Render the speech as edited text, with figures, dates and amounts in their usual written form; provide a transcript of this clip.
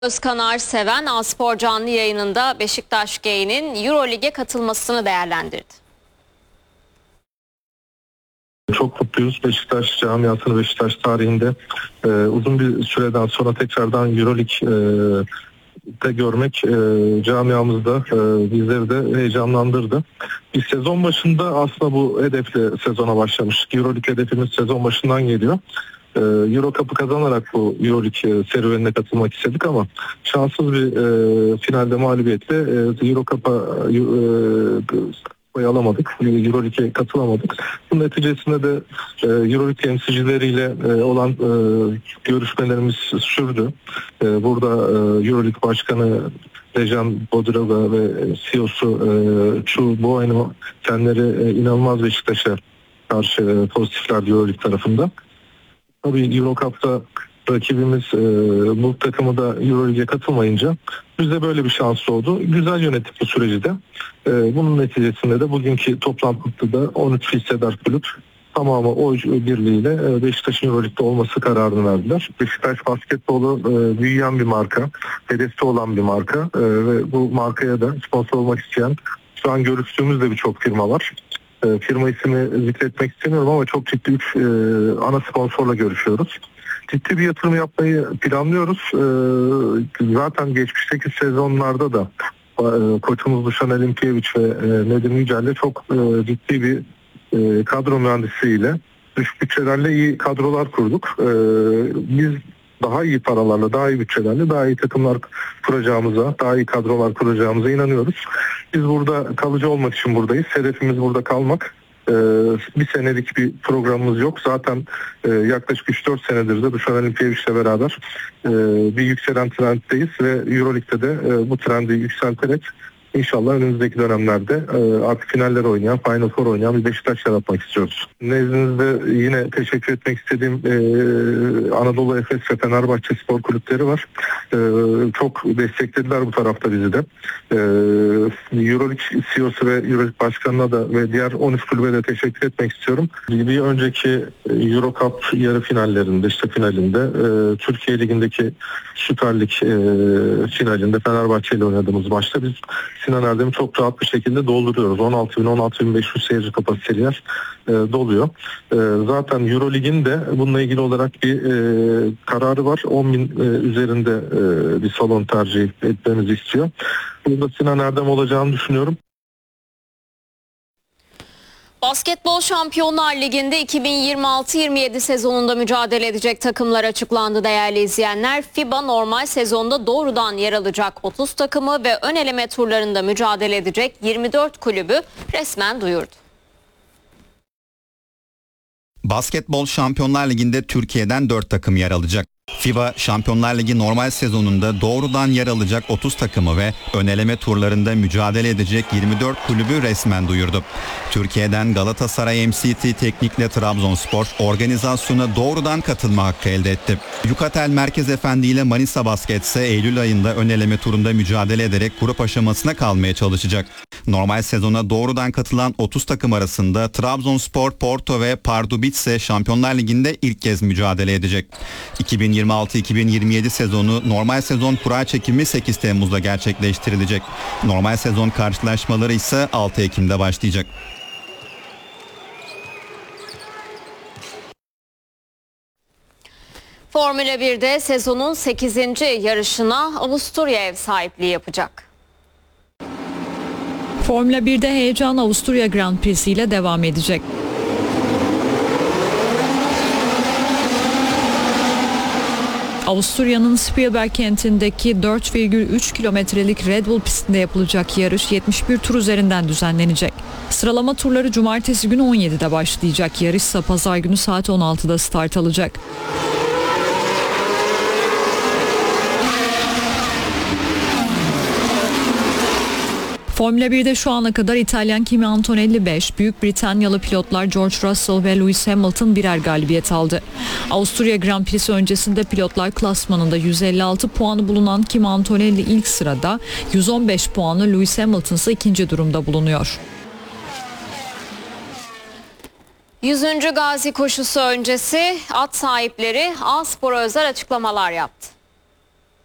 Özkan Arseven, A-Spor canlı yayınında Beşiktaş G'nin Eurolig'e katılmasını değerlendirdi. Çok mutluyuz. Beşiktaş camiasını, Beşiktaş tarihinde uzun bir süreden sonra tekrardan Euroleague'de görmek camiamızda bizleri de heyecanlandırdı. Biz sezon başında aslında bu hedefle sezona başlamıştık. Euroleague hedefimiz sezon başından geliyor. Euro Cup'ı kazanarak bu Euroleague serüvenine katılmak istedik ama şanssız bir finalde mağlubiyetle Euro Cup'a alamadık. Euroleague'e katılamadık. Bunun neticesinde de Euroleague temsilcileriyle olan görüşmelerimiz sürdü. Burada Euroleague Başkanı Dejan Bodiroga ve CEO'su Chu Bueno kendileri inanılmaz Beşiktaş'a karşı pozitifler Euroleague tarafında. Tabii Euro Cup'ta rakibimiz bu takımı da Euroleague'e katılmayınca bize böyle bir şans oldu. Güzel yönettik bu süreci de. Bunun neticesinde de bugünkü toplantıda 13 hissedar kulüp tamamı oy birliğiyle Beşiktaş'ın Euroleague'de olması kararını verdiler. Beşiktaş basketbolu büyüyen bir marka, hedefte olan bir marka ve bu markaya da sponsor olmak isteyen şu an görüştüğümüz de birçok firma var. Firma ismini zikretmek istemiyorum ama çok ciddi 3 ana sponsorla görüşüyoruz. Ciddi bir yatırım yapmayı planlıyoruz. Zaten geçmişteki sezonlarda da koçumuz Dušan Alimpijević ve Nedim Yücel'le çok ciddi bir kadro mühendisliğiyle, düşük bütçelerle iyi kadrolar kurduk. Biz daha iyi paralarla, daha iyi bütçelerle daha iyi takımlar kuracağımıza, daha iyi kadrolar kuracağımıza inanıyoruz. Biz burada kalıcı olmak için buradayız. Hedefimiz burada kalmak. Bir senelik bir programımız yok. Zaten yaklaşık 3-4 senedir de Dušan Alimpijević'le beraber bir yükselen trenddeyiz ve Euroleague'de de bu trendi yükselterek İnşallah önümüzdeki dönemlerde artık finaller oynayan, Final Four oynayan bir Beşiktaş yaratmak istiyoruz. Nezdinizde yine teşekkür etmek istediğim Anadolu Efes ve Fenerbahçe spor kulüpleri var. Çok desteklediler bu tarafta bizi de. Euroleague CEO'su ve Euroleague Başkanı'na da ve diğer 13 kulübe de teşekkür etmek istiyorum. Bir önceki Euro Cup yarı finallerinde, işte finalinde Türkiye Ligi'ndeki Süper Lig finalinde Fenerbahçe ile oynadığımız maçta biz Sinan Erdem'i çok rahat bir şekilde dolduruyoruz. 16.500 seyirci kapasiteli yer doluyor. Zaten Euroleague'in de bununla ilgili olarak bir kararı var. 10.000 üzerinde bir salon tercih etmemizi istiyor. Burada Sinan Erdem olacağını düşünüyorum. Basketbol Şampiyonlar Ligi'nde 2026-27 sezonunda mücadele edecek takımlar açıklandı değerli izleyenler. FIBA normal sezonda doğrudan yer alacak 30 takımı ve ön eleme turlarında mücadele edecek 24 kulübü resmen duyurdu. Basketbol Şampiyonlar Ligi'nde Türkiye'den 4 takım yer alacak. FIBA Şampiyonlar Ligi normal sezonunda doğrudan yer alacak 30 takımı ve ön eleme turlarında mücadele edecek 24 kulübü resmen duyurdu. Türkiye'den Galatasaray MCT Teknik'le Trabzonspor organizasyona doğrudan katılma hakkı elde etti. Yukatel Merkez Efendi ile Manisa Basket ise Eylül ayında ön eleme turunda mücadele ederek grup aşamasına kalmaya çalışacak. Normal sezona doğrudan katılan 30 takım arasında Trabzonspor, Porto ve Pardubice ise Şampiyonlar Ligi'nde ilk kez mücadele edecek. 2026-2027 sezonu normal sezon kura çekimi 8 Temmuz'da gerçekleştirilecek. Normal sezon karşılaşmaları ise 6 Ekim'de başlayacak. Formula 1'de sezonun 8. yarışına Avusturya ev sahipliği yapacak. Formula 1'de heyecan Avusturya Grand Prix'si ile devam edecek. Avusturya'nın Spielberg kentindeki 4,3 kilometrelik Red Bull pistinde yapılacak yarış 71 tur üzerinden düzenlenecek. Sıralama turları cumartesi günü 17'de başlayacak. Yarış ise pazar günü saat 16'da start alacak. Formula 1'de şu ana kadar İtalyan Kimi Antonelli 5, Büyük Britanyalı pilotlar George Russell ve Lewis Hamilton birer galibiyet aldı. Avusturya Grand Prix'si öncesinde pilotlar klasmanında 156 puanı bulunan Kimi Antonelli ilk sırada, 115 puanlı Lewis Hamilton ise ikinci durumda bulunuyor. 100. Gazi koşusu öncesi at sahipleri A-Spor'a özel açıklamalar yaptı.